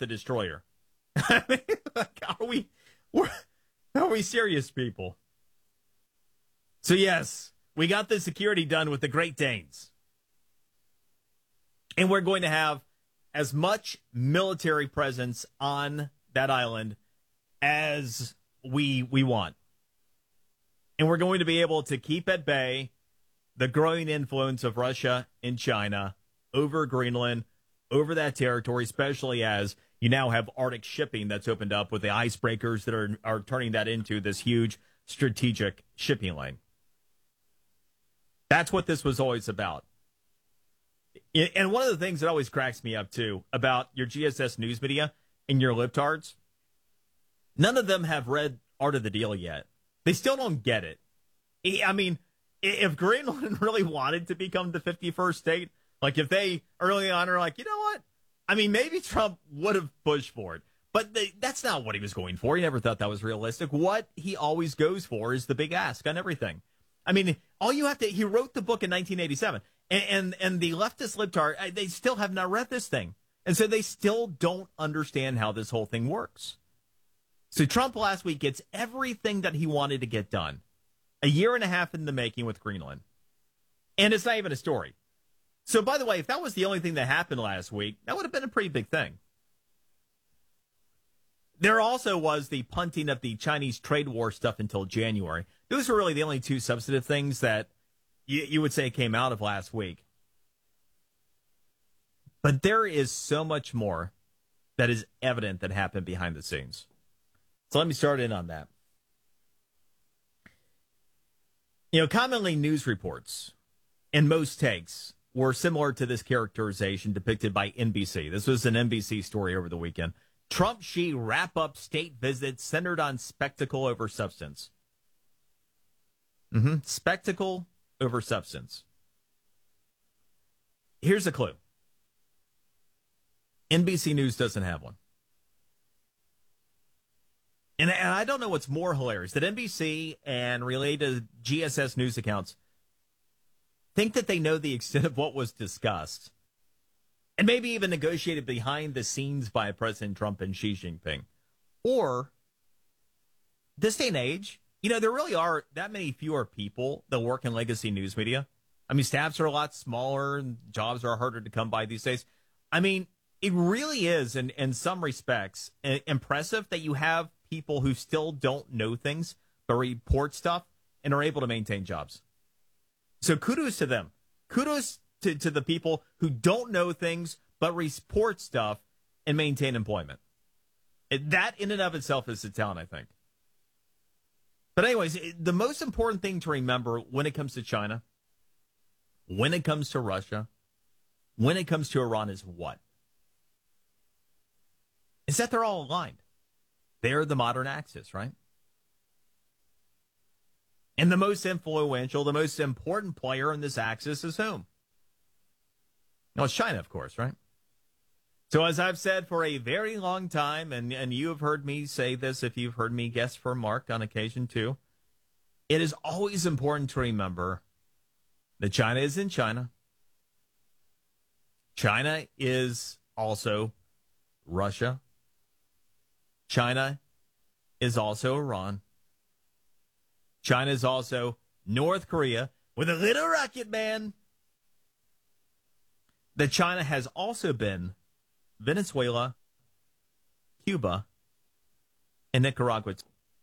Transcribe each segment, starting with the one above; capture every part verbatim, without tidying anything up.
the destroyer. I mean, like, are we, we're, are we serious, people? So, yes, we got the security done with the Great Danes. And we're going to have as much military presence on that island as we we want. And we're going to be able to keep at bay the growing influence of Russia and China over Greenland, over that territory, especially as you now have Arctic shipping that's opened up with the icebreakers that are, are turning that into this huge strategic shipping lane. That's what this was always about. And one of the things that always cracks me up, too, about your G S S news media and your libtards, none of them have read Art of the Deal yet. They still don't get it. I mean, if Greenland really wanted to become the fifty-first state, like if they early on are like, you know what? I mean, maybe Trump would have pushed for it. But they, that's not what he was going for. He never thought that was realistic. What he always goes for is the big ask on everything. I mean, all you have to, he wrote the book in nineteen eighty-seven, and, and, and the leftist libtard, they still have not read this thing. And so they still don't understand how this whole thing works. So Trump last week gets everything that he wanted to get done. A year and a half in the making with Greenland. And it's not even a story. So, by the way, if that was the only thing that happened last week, that would have been a pretty big thing. There also was the punting of the Chinese trade war stuff until January. Those are really the only two substantive things that you, you would say came out of last week. But there is so much more that is evident that happened behind the scenes. So let me start in on that. You know, commonly news reports and most takes were similar to this characterization depicted by N B C. This was an N B C story over the weekend. Trump-Xi wrap-up state visit centered on spectacle over substance. Mm-hmm. Spectacle over substance. Here's a clue. N B C News doesn't have one. And, and I don't know what's more hilarious, that N B C and related G S S news accounts think that they know the extent of what was discussed and maybe even negotiated behind the scenes by President Trump and Xi Jinping. Or, this day and age, you know, there really are that many fewer people that work in legacy news media. I mean, staffs are a lot smaller and jobs are harder to come by these days. I mean, it really is, in, in some respects, impressive that you have people who still don't know things but report stuff and are able to maintain jobs. So kudos to them. Kudos to, to the people who don't know things but report stuff and maintain employment. It, that in and of itself is a talent, I think. But anyways, it, the most important thing to remember when it comes to China, when it comes to Russia, when it comes to Iran is what? Is that they're all aligned. They're the modern axis, right? And the most influential, the most important player in this axis is whom? No, it's China, of course, right? So as I've said for a very long time, and, and you have heard me say this if you've heard me guess for Mark on occasion too, it is always important to remember that China is in China. China is also Russia. China is also Iran. China is also North Korea with a little rocket man. That China has also been Venezuela, Cuba, and Nicaragua.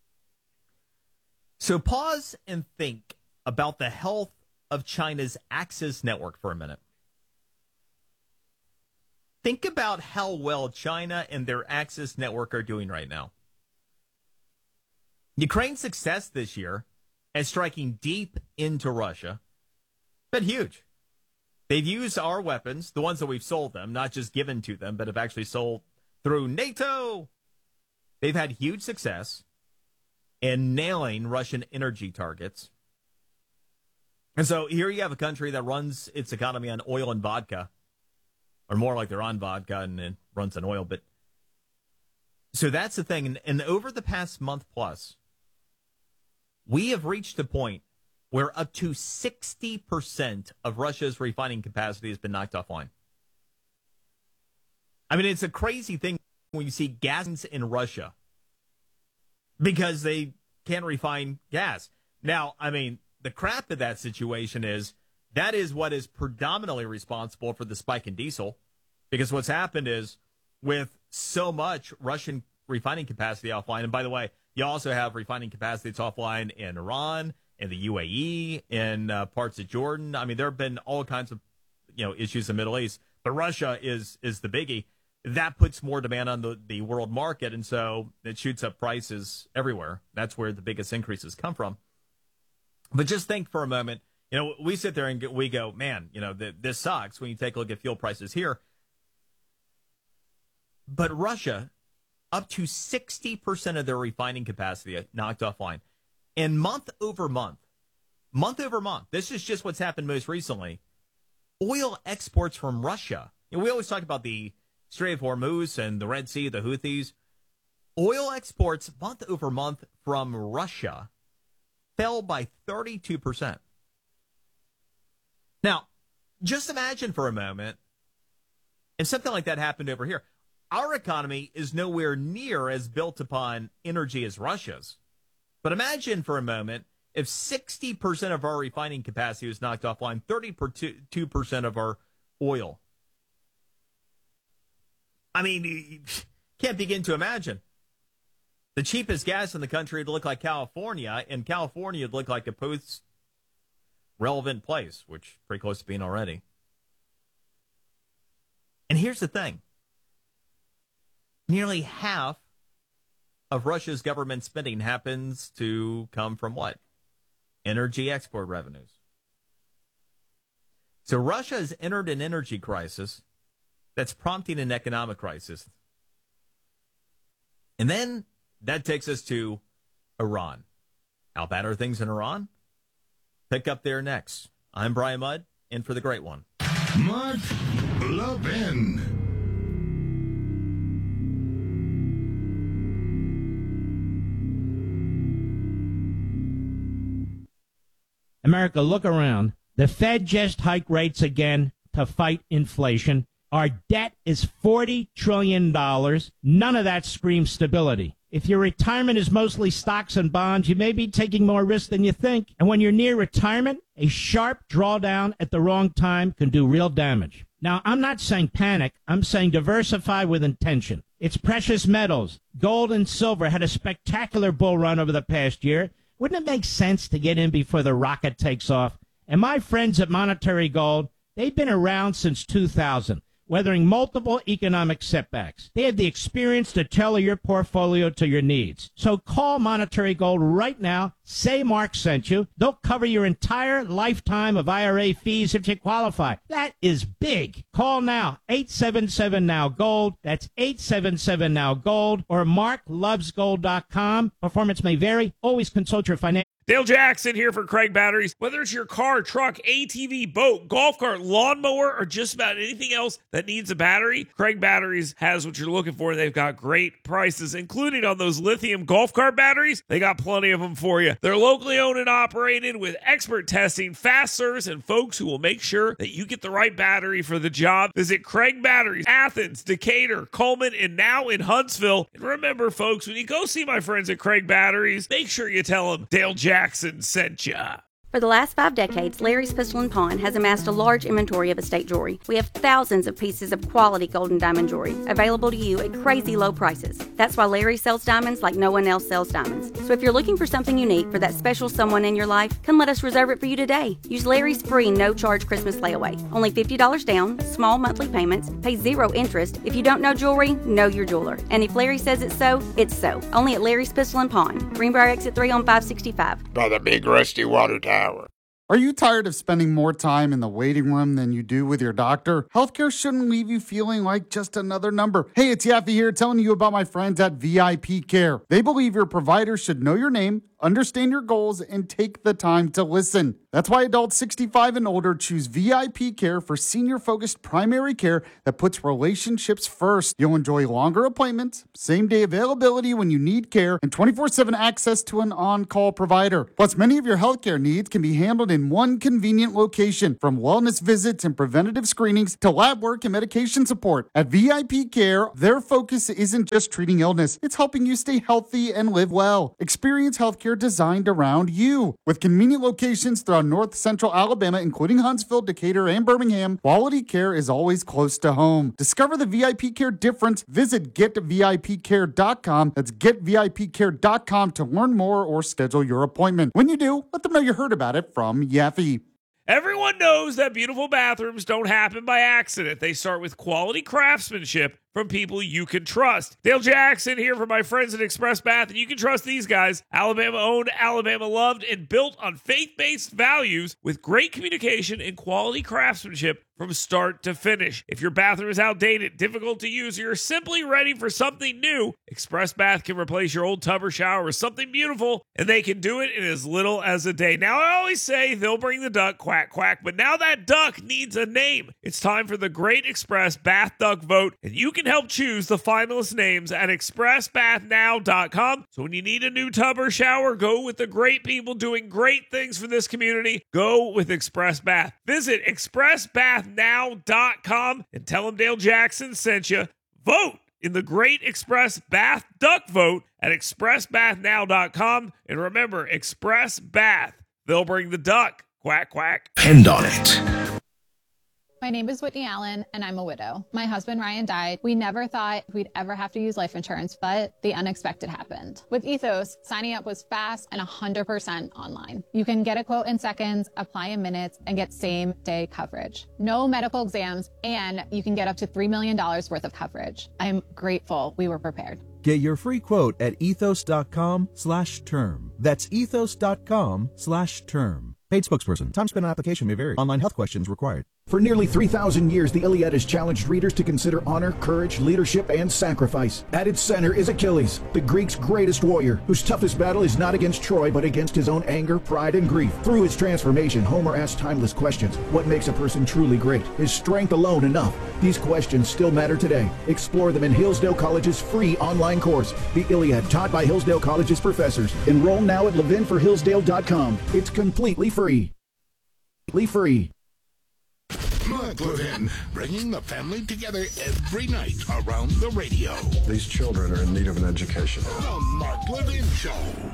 So pause and think about the health of China's Axis network for a minute. Think about how well China and their Axis network are doing right now. Ukraine's success this year at striking deep into Russia been huge. They've used our weapons, the ones that we've sold them, not just given to them, but have actually sold through NATO. They've had huge success in nailing Russian energy targets. And so here you have a country that runs its economy on oil and vodka, or more like they're on vodka and it runs on oil. But so that's the thing. And, and over the past month plus, we have reached a point where up to sixty percent of Russia's refining capacity has been knocked offline. I mean, it's a crazy thing. when you see gas in Russia because they can't refine gas. Now, I mean, the crap of that situation is that is what is predominantly responsible for the spike in diesel, because what's happened is with so much Russian refining capacity offline, and by the way, you also have refining capacity that's offline in Iran, in the U A E, in uh, parts of Jordan. I mean, there have been all kinds of, you know, issues in the Middle East, but Russia is is the biggie. That puts more demand on the, the world market, and so it shoots up prices everywhere. That's where the biggest increases come from. But just think for a moment, you know, we sit there and we go, man, you know, th- this sucks when you take a look at fuel prices here. But Russia, up to sixty percent of their refining capacity knocked offline. And month over month, month over month, this is just what's happened most recently, oil exports from Russia. You know, we always talk about the Strait of Hormuz and the Red Sea, the Houthis. Oil exports month over month from Russia fell by thirty-two percent. Now, just imagine for a moment if something like that happened over here. Our economy is nowhere near as built upon energy as Russia's. But imagine for a moment if sixty percent of our refining capacity was knocked offline, thirty-two percent of our oil. I mean, you can't begin to imagine. The cheapest gas in the country would look like California, and California would look like a post-relevant place, which is pretty close to being already. And here's the thing. Nearly half of Russia's government spending happens to come from what? Energy export revenues. So Russia has entered an energy crisis that's prompting an economic crisis. And then that takes us to Iran. How bad are things in Iran? Pick up there next. I'm Brian Mudd, in for the great one. Mark Levin. America, look around. The Fed just hiked rates again to fight inflation. Our debt is forty trillion dollars. None of that screams stability. If your retirement is mostly stocks and bonds, you may be taking more risk than you think. And when you're near retirement, a sharp drawdown at the wrong time can do real damage. Now, I'm not saying panic. I'm saying diversify with intention. It's precious metals. Gold and silver had a spectacular bull run over the past year. Wouldn't it make sense to get in before the rocket takes off? And my friends at Monetary Gold, they've been around since two thousand. Weathering multiple economic setbacks. They have the experience to tailor your portfolio to your needs. So call Monetary Gold right now. Say Mark sent you. They'll cover your entire lifetime of I R A fees if you qualify. That is big. Call now. eight seven seven now gold. That's eight seven seven now gold or mark loves gold dot com. Performance may vary. Always consult your financial. Dale Jackson here for Craig Batteries. Whether it's your car, truck, A T V, boat, golf cart, lawnmower, or just about anything else that needs a battery, Craig Batteries has what you're looking for. They've got great prices, including on those lithium golf cart batteries. They got plenty of them for you. They're locally owned and operated with expert testing, fast service, and folks who will make sure that you get the right battery for the job. Visit Craig Batteries, Athens, Decatur, Coleman, and now in Huntsville. And remember, folks, when you go see my friends at Craig Batteries, make sure you tell them Dale Jackson Jackson sent ya. For the last five decades, Larry's Pistol and Pawn has amassed a large inventory of estate jewelry. We have thousands of pieces of quality gold and diamond jewelry available to you at crazy low prices. That's why Larry sells diamonds like no one else sells diamonds. So if you're looking for something unique for that special someone in your life, come let us reserve it for you today. Use Larry's free no-charge Christmas layaway. Only fifty dollars down, small monthly payments, pay zero interest. If you don't know jewelry, know your jeweler. And if Larry says it's so, it's so. Only at Larry's Pistol and Pawn. Greenbrier Exit three on five sixty-five. By the big rusty water tower. Are you tired of spending more time in the waiting room than you do with your doctor? Healthcare shouldn't leave you feeling like just another number. Hey, it's Yaffe here telling you about my friends at V I P Care. They believe your provider should know your name, understand your goals, and take the time to listen. That's why adults sixty-five and older choose V I P Care for senior-focused primary care that puts relationships first. You'll enjoy longer appointments, same-day availability when you need care, and twenty-four seven access to an on-call provider. Plus, many of your healthcare needs can be handled in one convenient location, from wellness visits and preventative screenings to lab work and medication support. At V I P Care, their focus isn't just treating illness, it's helping you stay healthy and live well. Experience healthcare designed around you. With convenient locations throughout North Central Alabama, including Huntsville, Decatur, and Birmingham, quality care is always close to home. Discover the V I P Care difference. Visit get V I P care dot com. That's get V I P care dot com to learn more or schedule your appointment. When you do, let them know you heard about it from Yaffe. Everyone knows that beautiful bathrooms don't happen by accident. They start with quality craftsmanship from people you can trust. Dale Jackson here for my friends at Express Bath, and you can trust these guys. Alabama owned, Alabama loved, and built on faith-based values with great communication and quality craftsmanship from start to finish. If your bathroom is outdated, difficult to use, or you're simply ready for something new, Express Bath can replace your old tub or shower with something beautiful, and they can do it in as little as a day. Now, I always say they'll bring the duck, quack, quack, but now that duck needs a name. It's time for the Great Express Bath Duck Vote, and you can help choose the finalist names at express bath now dot com. So when you need a new tub or shower, go with the great people doing great things for this community. Go with Express Bath. Visit express bath now dot com and tell them Dale Jackson sent you. Vote in the Great Express Bath Duck Vote at express bath now dot com. And remember, Express Bath, they'll bring the duck. Quack, quack. Depend on it. My name is Whitney Allen, and I'm a widow. My husband, Ryan, died. We never thought we'd ever have to use life insurance, but the unexpected happened. With Ethos, signing up was fast and one hundred percent online. You can get a quote in seconds, apply in minutes, and get same-day coverage. No medical exams, and you can get up to three million dollars worth of coverage. I'm grateful we were prepared. Get your free quote at ethos.com slash term. That's ethos.com slash term. Paid spokesperson. Time spent on application may vary. Online health questions required. For nearly three thousand years, the Iliad has challenged readers to consider honor, courage, leadership, and sacrifice. At its center is Achilles, the Greeks' greatest warrior, whose toughest battle is not against Troy, but against his own anger, pride, and grief. Through his transformation, Homer asks timeless questions. What makes a person truly great? Is strength alone enough? These questions still matter today. Explore them in Hillsdale College's free online course, The Iliad, taught by Hillsdale College's professors. Enroll now at levin for hillsdale dot com. It's completely free. Completely free. Mark Levin, bringing the family together every night around the radio. These children are in need of an education. The Mark Levin Show.